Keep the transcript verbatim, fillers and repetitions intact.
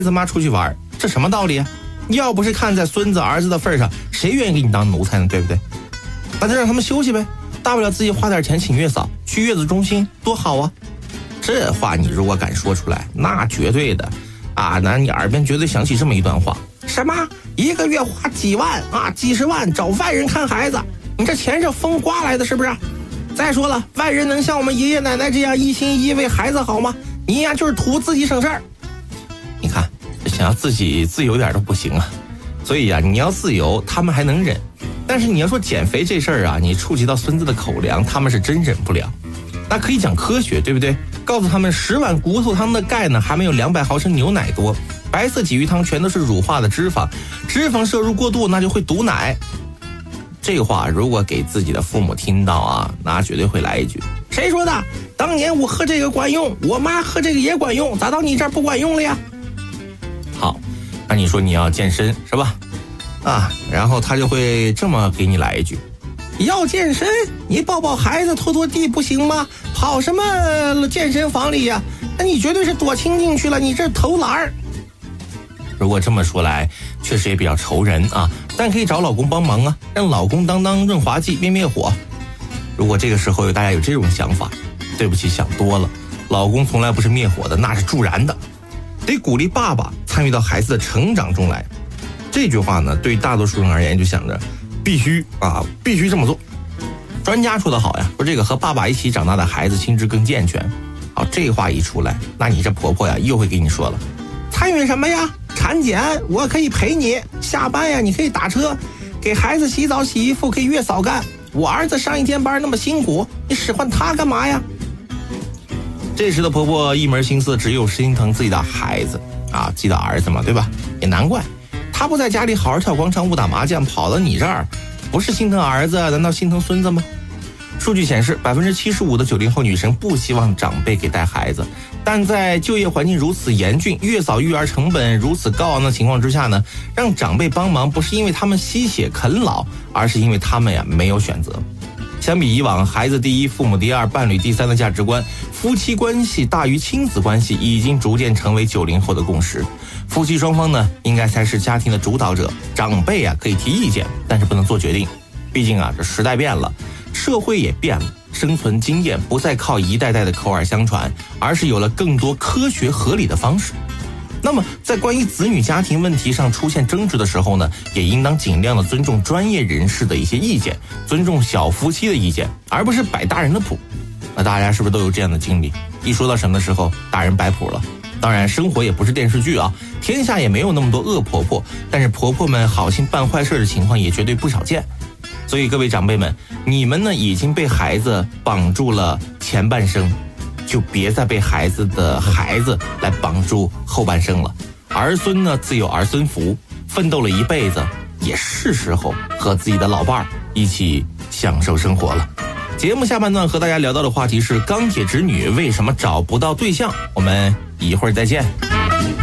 子妈出去玩，这什么道理啊？要不是看在孙子儿子的份上，谁愿意给你当奴才呢？对不对？那就让他们休息呗，大不了自己花点钱请月嫂，去月子中心多好啊！这话你如果敢说出来，那绝对的啊，那你耳边绝对响起这么一段话：什么一个月花几万啊，几十万找外人看孩子，你这钱是风刮来的是不是？再说了，外人能像我们爷爷奶奶这样一心一意为孩子好吗？你呀就是图自己省事儿。你看，想要自己自由点都不行啊。所以啊，你要自由，他们还能忍；但是你要说减肥这事儿啊，你触及到孙子的口粮，他们是真忍不了。那可以讲科学，对不对？告诉他们，十碗骨头汤的钙呢，还没有两百毫升牛奶多；白色鲫鱼汤全都是乳化的脂肪，脂肪摄入过度，那就会堵奶。这话如果给自己的父母听到啊，那绝对会来一句：谁说的？当年我喝这个管用，我妈喝这个也管用，咋到你这儿不管用了呀？好，那你说你要健身是吧？啊，然后他就会这么给你来一句：要健身，你抱抱孩子拖拖地不行吗？跑什么健身房里呀？那你绝对是躲清静去了，你这投篮儿。如果这么说来，确实也比较愁人啊，但可以找老公帮忙啊，让老公当当润滑剂，灭灭火。如果这个时候有大家有这种想法，对不起，想多了，老公从来不是灭火的，那是助燃的。得鼓励爸爸参与到孩子的成长中来。这句话呢，对大多数人而言就想着必须啊，必须这么做。专家说得好呀，说这个和爸爸一起长大的孩子心智更健全。好，这话一出来，那你这婆婆呀又会给你说了，参与什么呀？产检我可以陪你，下班呀你可以打车，给孩子洗澡洗衣服可以月嫂干，我儿子上一天班那么辛苦，你使唤他干嘛呀？这时的婆婆一门心思只有心疼自己的孩子啊，自己的儿子嘛，对吧？也难怪他不在家里好好跳广场舞打麻将，跑到你这儿，不是心疼儿子，难道心疼孙子吗？数据显示，百分之七十五的九零后女生不希望长辈给带孩子，但在就业环境如此严峻、月嫂育儿成本如此高昂的情况之下呢，让长辈帮忙不是因为他们吸血啃老，而是因为他们呀没有选择。相比以往孩子第一、父母第二、伴侣第三的价值观，夫妻关系大于亲子关系已经逐渐成为九零后的共识。夫妻双方呢，应该才是家庭的主导者，长辈啊可以提意见，但是不能做决定。毕竟啊，这时代变了，社会也变了，生存经验不再靠一代代的口耳相传，而是有了更多科学合理的方式。那么在关于子女家庭问题上出现争执的时候呢，也应当尽量的尊重专业人士的一些意见，尊重小夫妻的意见，而不是摆大人的谱。那大家是不是都有这样的经历？一说到什么的时候，大人摆谱了。当然生活也不是电视剧啊，天下也没有那么多恶婆婆，但是婆婆们好心办坏事的情况也绝对不少见。所以各位长辈们，你们呢已经被孩子绑住了前半生，就别再被孩子的孩子来绑住后半生了。儿孙呢自有儿孙福，奋斗了一辈子，也是时候和自己的老伴儿一起享受生活了。节目下半段和大家聊到的话题是钢铁直女为什么找不到对象，我们一会儿再见。